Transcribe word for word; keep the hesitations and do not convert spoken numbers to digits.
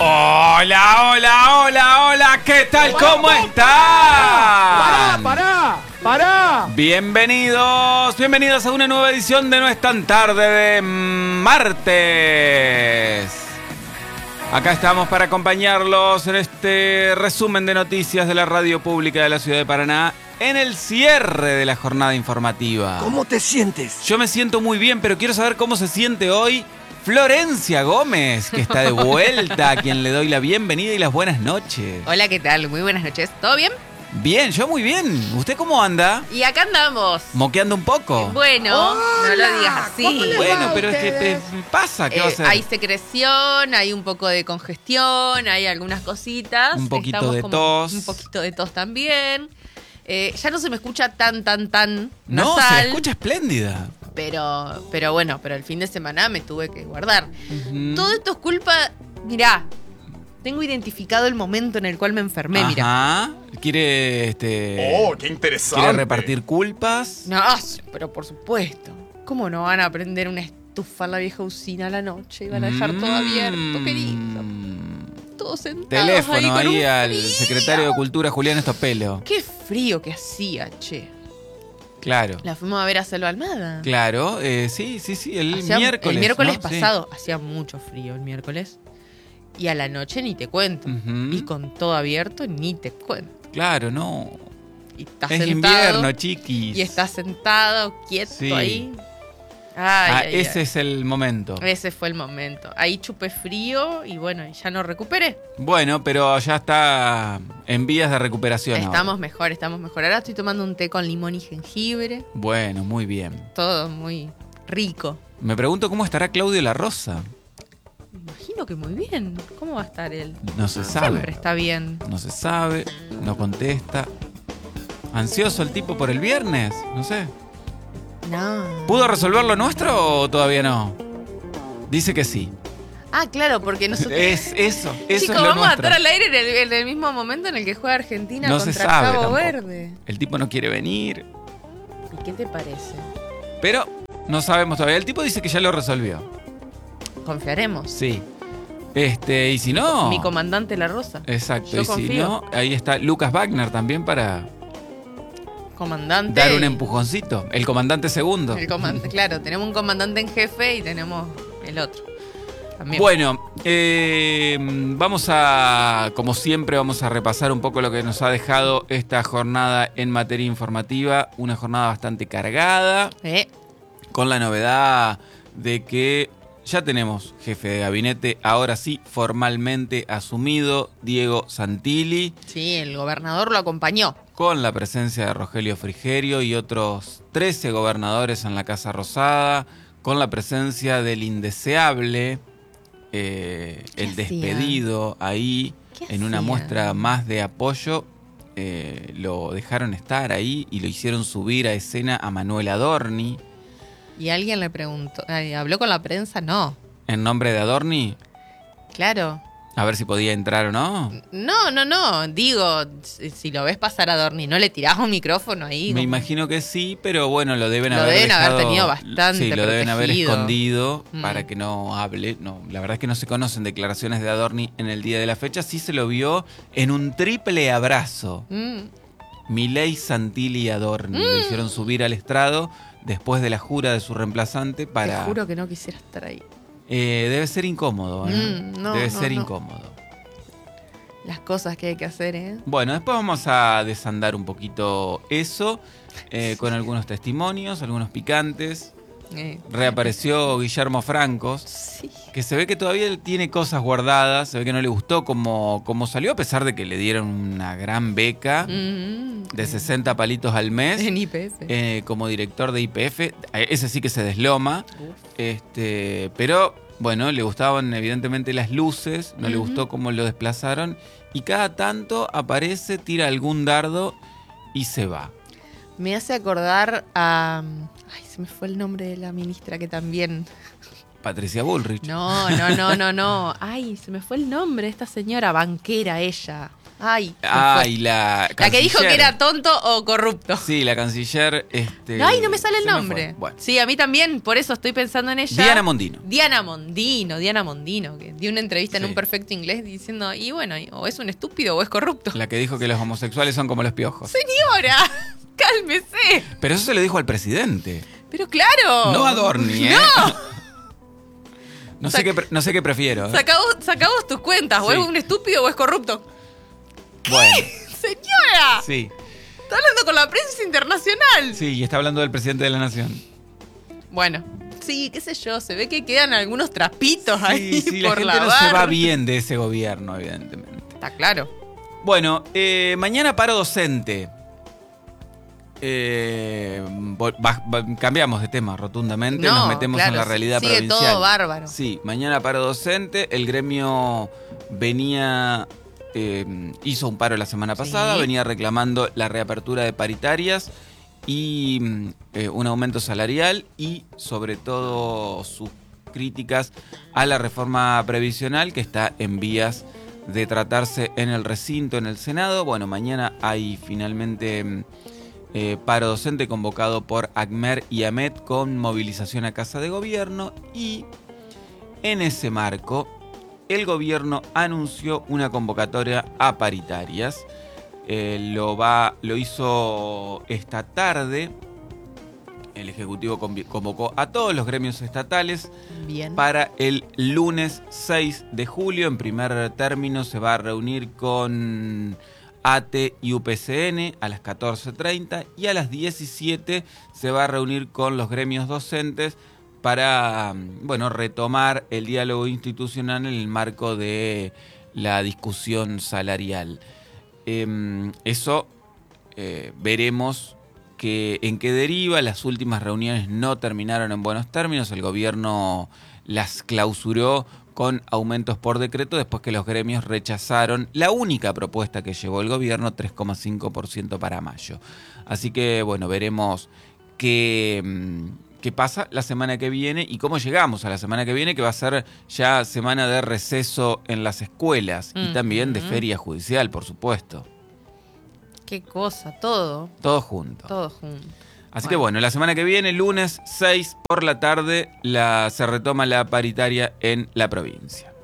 Hola, hola, hola, hola, ¿qué tal? ¿Cómo están? ¡Pará, pará, pará! Bienvenidos, bienvenidos a una nueva edición de No es tan tarde de martes. Acá estamos para acompañarlos en este resumen de noticias de la radio pública de la ciudad de Paraná en el cierre de la jornada informativa. ¿Cómo te sientes? Yo me siento muy bien, pero quiero saber cómo se siente hoy Florencia Gómez, que está de vuelta, a quien le doy la bienvenida y las buenas noches. Hola, ¿qué tal? Muy buenas noches. ¿Todo bien? Bien, yo muy bien. ¿Usted cómo anda? Y acá andamos. ¿Moqueando un poco? Bueno, no lo digas así. Bueno, pero es que te pasa, ¿qué Eh, va a hacer? hay secreción, hay un poco de congestión, hay algunas cositas. Un poquito Estamos de como- tos. Un poquito de tos también. Eh, ya no se me escucha tan, tan, tan No, nasal. se la escucha espléndida. Pero, pero bueno, pero el fin de semana me tuve que guardar. Ujú. Todo esto es culpa... Mirá, tengo identificado el momento en el cual me enfermé, mirá. Ajá. Quiere, este... ¡Oh, qué interesante! quiere repartir culpas. No, pero por supuesto. ¿Cómo no van a prender una estufa en la vieja usina a la noche y van a dejar todo abierto, querido? Mm. Todos sentados Teléfono ahí, con ahí un al frío. secretario de Cultura, Julián Estopelo. Qué frío que hacía, che. Claro. La fuimos a ver a Selva Almada. Claro, eh, sí, sí, sí, el Hacía- miércoles. El miércoles ¿no? Sí. pasado hacía mucho frío el miércoles. Y a la noche ni te cuento. Ujú. Y con todo abierto ni te cuento. Claro, no. Y estás Es sentado. invierno, chiquis. Y estás sentado, quieto Sí. ahí. Ay, Ah, ay, ese ay. es el momento. Ese fue el momento. Ahí chupé frío y bueno, y ya no recuperé. Bueno, pero ya está en vías de recuperación ahora. Estamos mejor, estamos mejor. Ahora estoy tomando un té con limón y jengibre. Bueno, muy bien. Todo muy rico. Me pregunto cómo estará Claudio La Rosa. Me imagino que muy bien. ¿Cómo va a estar él? No se Siempre sabe. está bien. No se sabe, no contesta. ¿Ansioso el tipo por el viernes? No sé. No. ¿Pudo resolver lo nuestro o todavía no? Dice que sí. Ah, claro, porque nosotros... Es eso, eso Chicos, es lo vamos a nuestro. estar al aire en el, en el mismo momento en el que juega Argentina No se contra sabe Cabo tampoco. Verde. El tipo no quiere venir. ¿Y qué te parece? Pero no sabemos todavía. El tipo dice que ya lo resolvió. Confiaremos. Sí. Este, y si no. Mi comandante La Rosa. Exacto. Yo y si confío. no, ahí está Lucas Wagner también para Comandante. dar un y- empujoncito. El comandante segundo. El comandante, claro, tenemos un comandante en jefe y tenemos el otro. También. Bueno, eh, vamos a, como siempre, vamos a repasar un poco lo que nos ha dejado esta jornada en materia informativa. Una jornada bastante cargada, Eh, con la novedad de que ya tenemos jefe de gabinete, ahora sí, formalmente asumido, Diego Santilli, sí, el gobernador lo acompañó. con la presencia de Rogelio Frigerio y otros trece gobernadores en la Casa Rosada, con la presencia del indeseable, eh, ¿Qué el hacía? despedido ahí, ¿Qué en una hacía? muestra más de apoyo. Eh, lo dejaron estar ahí y lo hicieron subir a escena a Manuel Adorni. Y alguien le preguntó, ay, ¿habló con la prensa? No. En nombre de Adorni, Claro. a ver si podía entrar o no. No, no, no. Digo, si si lo ves pasar a Dorni, ¿no le tirás un micrófono ahí? Me como- imagino que sí, pero bueno, lo deben Lo haber deben haber dejado- tenido bastante Sí, lo deben haber protegido. escondido Mm. para que no hable. No, la verdad es que no se conocen declaraciones de Adorni en el día de la fecha. Sí se lo vio en un triple abrazo. Mm. Milei, Santilli y Adorni lo hicieron subir al estrado después de la jura de su reemplazante para... Te juro que no quisiera estar ahí. Eh, debe ser incómodo, ¿eh? Mm, no, debe no, ser no. incómodo. Las cosas que hay que hacer, ¿eh? Bueno, después vamos a desandar un poquito eso, eh, con algunos testimonios, algunos picantes. Eh, Reapareció Guillermo Francos, Sí. que se ve que todavía tiene cosas guardadas, se ve que no le gustó como, como salió, a pesar de que le dieron una gran beca Mm. de sesenta palitos al mes, En I P F. eh, como director de I P F. Ese sí que se desloma, Uf. este, pero bueno, le gustaban evidentemente las luces, no le Ujú. gustó cómo lo desplazaron, y cada tanto aparece, tira algún dardo y se va. Me hace acordar a... Ay, se me fue el nombre de la ministra que también... Patricia Bullrich. No, no, no, no, no. Ay, se me fue el nombre de esta señora, banquera ella. Ay, se Ay, fue. la La que dijo canciller. que era tonto o corrupto. Sí, la canciller. Este, Ay, no me sale el se me nombre. fue. Bueno. Sí, a mí también, por eso estoy pensando en ella. Diana Mondino. Diana Mondino, Diana Mondino, que dio una entrevista Sí. en un perfecto inglés diciendo, y bueno, o es un estúpido o es corrupto. La que dijo que los homosexuales son como los piojos. Señora, cálmese. Pero eso se lo dijo al presidente. Pero claro. No a Dorni, ¿eh? No. No sé, qué, pre- no sé qué prefiero. ¿eh? Saca vos, saca vos tus cuentas, o Sí. es un estúpido o es corrupto. Bueno, Señora, sí. está hablando con la prensa internacional. Sí, y está hablando del presidente de la nación. Bueno, sí, qué sé yo, se ve que quedan algunos trapitos ahí Sí, sí, la por gente no lavar. se va bien de ese gobierno, evidentemente. Está claro. Bueno, eh, mañana paro docente. Eh, vol- va- va- cambiamos de tema rotundamente, No, nos metemos claro, en la realidad sigue provincial. todo bárbaro. Sí, mañana paro docente. El gremio venía, eh, hizo un paro la semana pasada, Sí. venía reclamando la reapertura de paritarias y mm, eh, un aumento salarial y sobre todo sus críticas a la reforma previsional que está en vías de tratarse en el recinto, en el Senado. Bueno, mañana hay finalmente mm, eh, paro docente convocado por ACMER y AMET con movilización a Casa de Gobierno y en ese marco el gobierno anunció una convocatoria a paritarias. Eh, lo, va, lo hizo esta tarde. El Ejecutivo convi- convocó a todos los gremios estatales Bien. para el lunes seis de julio. En primer término se va a reunir con A T E y U P C N a las catorce treinta y a las diecisiete se va a reunir con los gremios docentes para, bueno, retomar el diálogo institucional en el marco de la discusión salarial. Eh, eso eh, veremos que, en qué deriva. Las últimas reuniones no terminaron en buenos términos. El gobierno las clausuró con aumentos por decreto después que los gremios rechazaron la única propuesta que llevó el gobierno, tres coma cinco por ciento para mayo. Así que, bueno, veremos qué, qué pasa la semana que viene y cómo llegamos a la semana que viene, que va a ser ya semana de receso en las escuelas y Ujú. también de feria judicial, por supuesto. Qué cosa, todo, Todo junto. todo junto. Así que bueno, la semana que viene, lunes seis por la tarde, la, se retoma la paritaria en la provincia.